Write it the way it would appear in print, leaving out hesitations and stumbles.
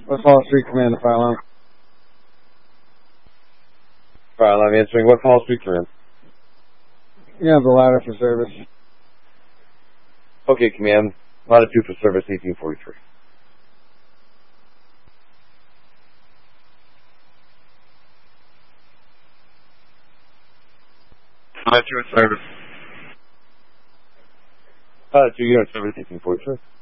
West Hall Street, command to fire alarm. Fire alarm answering. West Hall Street, command. You have the ladder for service. Okay, command. Latitude for service 1843. Latitude service. Latitude unit service 1843.